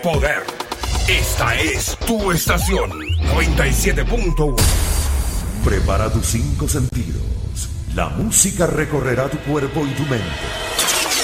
Poder. Esta es tu estación 97.1. Prepara tus 5 sentidos. La música recorrerá tu cuerpo y tu mente.